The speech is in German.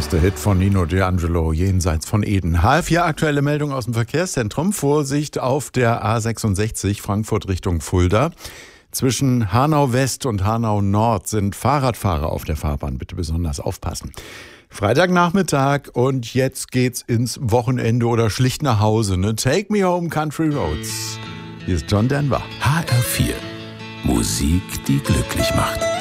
Nächster Hit von Nino D'Angelo, Jenseits von Eden. H4 aktuelle Meldung aus dem Verkehrszentrum. Vorsicht auf der A66 Frankfurt Richtung Fulda. Zwischen Hanau West und Hanau Nord sind Fahrradfahrer auf der Fahrbahn. Bitte besonders aufpassen. Freitagnachmittag und jetzt geht's ins Wochenende oder schlicht nach Hause. Ne? Take me home, Country Roads. Hier ist John Denver. HR4. Musik, die glücklich macht.